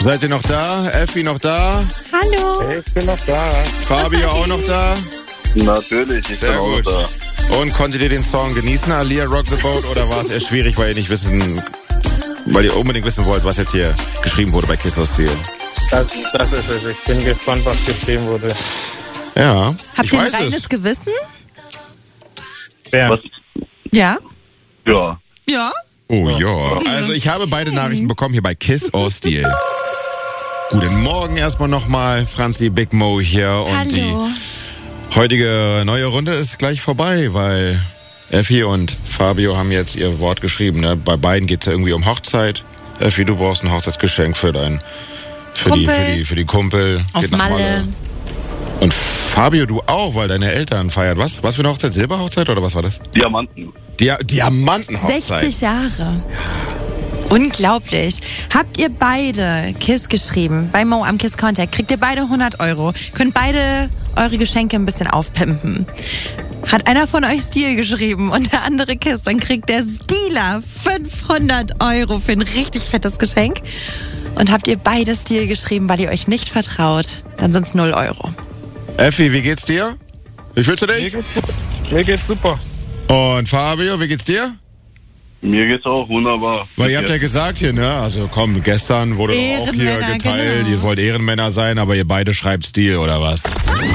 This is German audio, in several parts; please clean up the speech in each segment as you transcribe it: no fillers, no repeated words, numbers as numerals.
Seid ihr noch da? Effi noch da? Hallo. Hey, ich bin noch da. Fabio auch noch da? Natürlich, ich Sehr bin auch gut. da. Und konntet ihr den Song genießen, Alia Rock the Boat, oder war es eher schwierig, weil ihr unbedingt wissen wollt, was jetzt hier geschrieben wurde bei Kiss aus Steel? Das ist es. Ich bin gespannt, was geschrieben wurde. Ja, Habt ich ihr ein weiß reines es. Gewissen? Wer? Was? Ja. Ja. Ja? Oh ja. Also ich habe beide Nachrichten bekommen hier bei Kiss or Steel. Guten Morgen erstmal nochmal, Franzi Big Mo hier. Und Hallo. die heutige neue Runde ist gleich vorbei, weil Effi und Fabio haben jetzt ihr Wort geschrieben. Ne? Bei beiden geht es ja irgendwie um Hochzeit. Effi, du brauchst ein Hochzeitsgeschenk für die Kumpel. Auf Geht nach Malle. Und Fabio, du auch, weil deine Eltern feiern. Was für eine Hochzeit? Silberhochzeit oder was war das? Diamanten. Diamantenhochzeit. 60 Jahre. Unglaublich. Habt ihr beide Kiss geschrieben bei Mo am Kiss Contact? Kriegt ihr beide 100 Euro? Könnt beide eure Geschenke ein bisschen aufpimpen? Hat einer von euch Stil geschrieben und der andere Kiss, dann kriegt der Stealer 500 Euro für ein richtig fettes Geschenk. Und habt ihr beide Stil geschrieben, weil ihr euch nicht vertraut, dann sind's 0 Euro. Effi, wie geht's dir? Wie fühlst du dich? Mir geht's super. Und Fabio, wie geht's dir? Mir geht's auch wunderbar. Weil ihr habt ja gesagt hier, ne? Also komm, gestern wurde doch auch hier Ehrenmänner, geteilt, genau. ihr wollt Ehrenmänner sein, aber ihr beide schreibt Stil, oder was?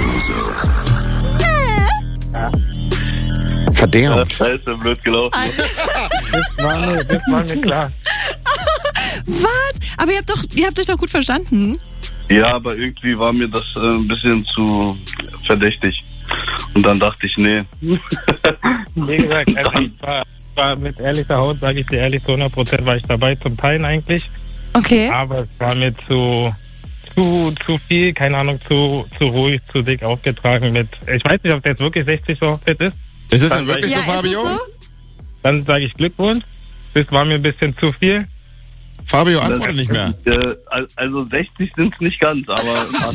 Verdammt. Scheiße, blöd gelaufen. Das war mir klar. Was? Aber ihr habt euch doch gut verstanden. Ja, aber irgendwie war mir das ein bisschen zu verdächtig. Und dann dachte ich, nee. Wie gesagt, also ich war mit ehrlicher Haut, sage ich dir ehrlich, zu 100% war ich dabei zum Teilen eigentlich. Okay. Aber es war mir zu viel, keine Ahnung, zu ruhig, zu dick aufgetragen mit. Ich weiß nicht, ob das jetzt wirklich 60 Hochzeit ist. Ist es Dann denn wirklich Ja, so, Fabio? ist es so? Dann sage ich Glückwunsch. Das war mir ein bisschen zu viel. Fabio antwortet nicht mehr. Also 60 sind es nicht ganz, aber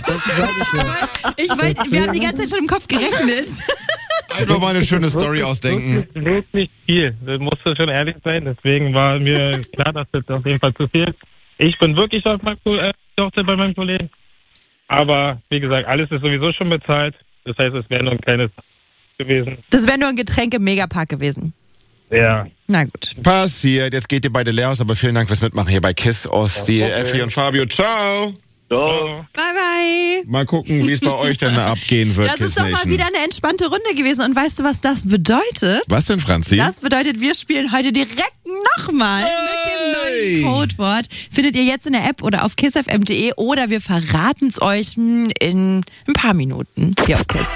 Wir haben die ganze Zeit schon im Kopf gerechnet. Einfach mal eine schöne Story ausdenken. Wirklich viel. Das musste schon ehrlich sein. Deswegen war mir klar, dass das auf jeden Fall zu viel ist. Ich bin wirklich auf meinem Hochzeit bei meinem Kollegen. Aber wie gesagt, alles ist sowieso schon bezahlt. Das heißt, es wäre nur ein kleines gewesen. Das wäre nur ein Getränk im Megapark gewesen. Ja. Na gut. Passiert, jetzt geht ihr beide leer aus, aber vielen Dank fürs Mitmachen hier bei Kiss aus Stil. Effi und Fabio, ciao. doch. Bye, bye. Mal gucken, wie es bei euch dann abgehen wird, Das Kiss ist doch mal Nation. wieder eine entspannte Runde gewesen. Und weißt du, was das bedeutet? Was denn, Franzi? Das bedeutet, wir spielen heute direkt nochmal mit dem neuen Codewort. Findet ihr jetzt in der App oder auf kissfm.de oder wir verraten es euch in ein paar Minuten hier auf Kiss.